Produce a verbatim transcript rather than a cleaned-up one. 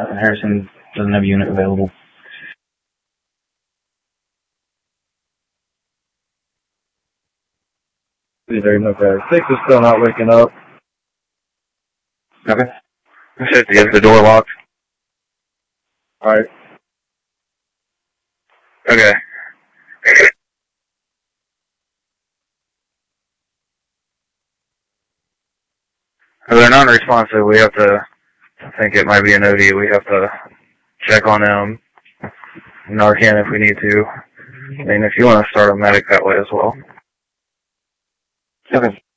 Uh, Harrison doesn't have a unit available. Okay. Six is still not waking up. Okay. fifty, is the door locked? Alright. Okay. If they're non-responsive, we have to, I think it might be an O D, we have to check on them, Narcan if we need to. I mean, if you want to start a medic that way as well. Okay.